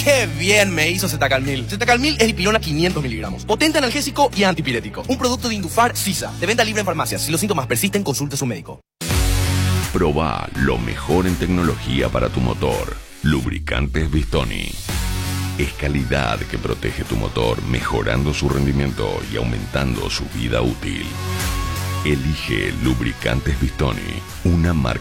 ¡Qué bien me hizo Zetacalmil! Zetacalmil es dipirona 500 miligramos. Potente analgésico y antipirético. Un producto de Indufar Sisa. De venta libre en farmacias. Si los síntomas persisten, consulte a su médico. Probá lo mejor en tecnología para tu motor. Lubricantes Bistoni. Es calidad que protege tu motor, mejorando su rendimiento y aumentando su vida útil. Elige Lubricantes Bistoni, una marca